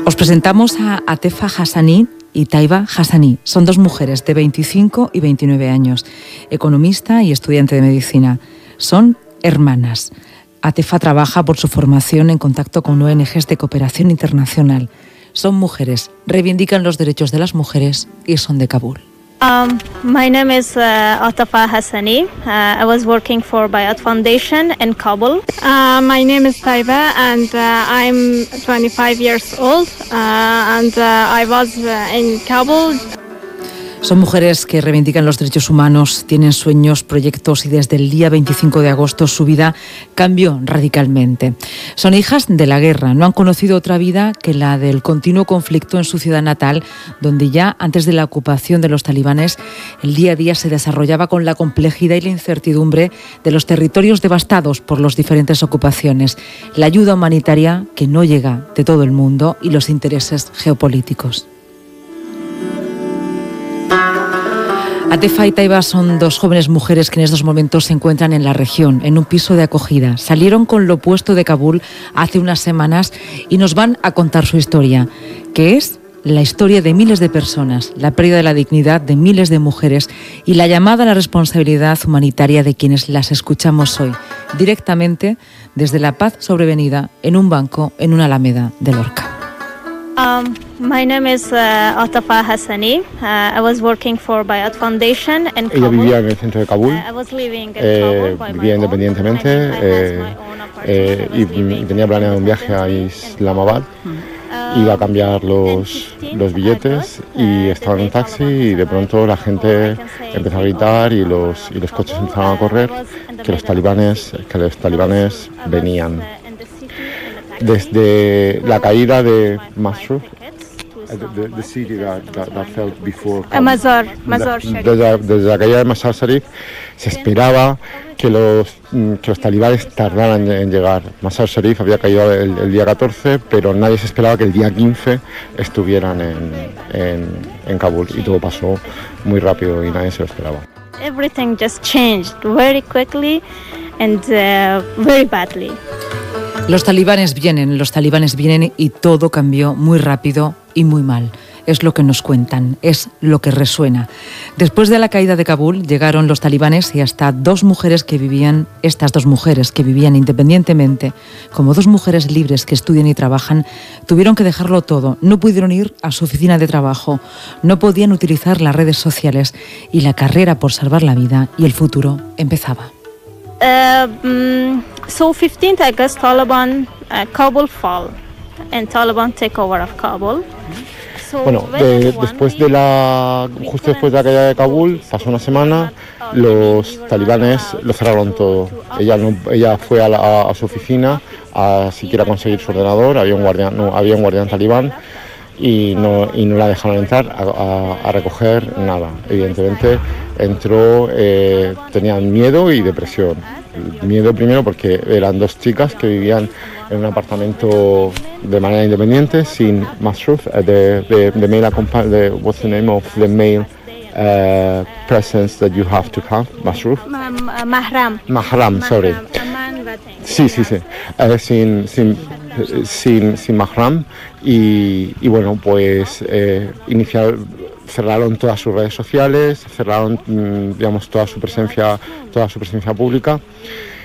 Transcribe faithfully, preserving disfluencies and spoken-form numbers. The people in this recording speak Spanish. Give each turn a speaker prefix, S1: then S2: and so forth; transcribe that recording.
S1: Os presentamos a Atefa Hassani y Taiba Hassani. Son dos mujeres de veinticinco y veintinueve años, economista y estudiante de medicina. Son hermanas. Atefa trabaja por su formación en contacto con O N Ges de cooperación internacional. Son mujeres, reivindican los derechos de las mujeres y son de Kabul.
S2: Um, my name is uh, Atefa Hassani. Uh, I was working for Bayat Foundation in Kabul.
S3: Uh, my name is Taiba and uh, I'm twenty-five years old uh, and uh, I was uh, in Kabul.
S1: Son mujeres que reivindican los derechos humanos, tienen sueños, proyectos y desde el día veinticinco de agosto su vida cambió radicalmente. Son hijas de la guerra, no han conocido otra vida que la del continuo conflicto en su ciudad natal, donde ya antes de la ocupación de los talibanes el día a día se desarrollaba con la complejidad y la incertidumbre de los territorios devastados por las diferentes ocupaciones, la ayuda humanitaria que no llega de todo el mundo y los intereses geopolíticos. Atefa y Taiba son dos jóvenes mujeres que en estos momentos se encuentran en la región, en un piso de acogida. Salieron con lo opuesto de Kabul hace unas semanas y nos van a contar su historia, que es la historia de miles de personas, la pérdida de la dignidad de miles de mujeres y la llamada a la responsabilidad humanitaria de quienes las escuchamos hoy, directamente desde la paz sobrevenida en un banco en una alameda de Lorca.
S2: Um, my name is uh, Atefa Hassani. Uh, I was working for Bayat Foundation in Kabul.
S4: Ella vivía en el centro de Kabul,
S2: Uh, I was living in
S4: eh,
S2: Kabul by
S4: vivía
S2: my
S4: independientemente
S2: own. I had
S4: eh,
S2: my own apartment.
S4: eh,
S2: I was
S4: y,
S2: living
S4: y tenía planeado un viaje a Islamabad.
S2: Uh,
S4: Iba a cambiar los, los billetes y estaba en un taxi y de pronto la gente empezó a gritar y los, y los coches empezaron a correr que los talibanes, que los talibanes venían. Desde la caída de Masruf, The, the city that, that, that fell before
S2: Uh, Mazar, Mazar Sharif.
S4: desde, desde la caída de Mazar Sharif se esperaba que los, que los talibanes tardaran en llegar. Mazar Sharif había caído el, el día catorce, pero nadie se esperaba que el día quince estuvieran en, en, en Kabul y todo pasó muy rápido y nadie se lo esperaba.
S2: Everything just changed very quickly and uh, very badly.
S1: Los talibanes vienen, los talibanes vienen y todo cambió muy rápido y muy mal. Es lo que nos cuentan, es lo que resuena. Después de la caída de Kabul llegaron los talibanes y hasta dos mujeres que vivían, estas dos mujeres que vivían independientemente, como dos mujeres libres que estudian y trabajan, tuvieron que dejarlo todo. No pudieron ir a su oficina de trabajo, no podían utilizar las redes sociales y la carrera por salvar la vida y el futuro empezaba.
S2: Uh, mm, so fifteenth of August, Taliban, uh, Kabul fall, and Taliban take over of Kabul. So
S4: Bueno,
S2: when
S4: de-
S2: everyone
S4: después de la, justo después de la caída de Kabul, pasó una semana, los talibanes lo cerraron todo. Ella, no, ella fue a, la- a su oficina a siquiera conseguir su ordenador, había un guardián, no, había un guardián talibán y no, y no la dejaron entrar a, a- a recoger nada. Evidentemente entró, eh, tenían miedo y depresión. Miedo primero porque eran dos chicas que vivían en un apartamento de manera independiente, sin Masruf, uh, the, the, the male accompan- the, what's the name of the male uh, presence that you have to have, Masruf?
S2: Mahram.
S4: Mahram, sorry. Sí, sí, sí. Eh, sin, sin, eh, sin, sin mahram y, y bueno, pues eh, iniciar, cerraron todas sus redes sociales, cerraron, mm, digamos, toda su presencia, toda su presencia pública